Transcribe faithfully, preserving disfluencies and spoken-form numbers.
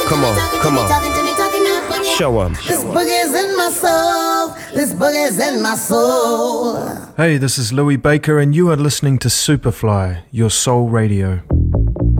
Come on, come on. Show 'em. This boogie's in my soul. This boogie's in my soul. Hey, this is Louis Baker and you are listening to Superfly, your soul radio.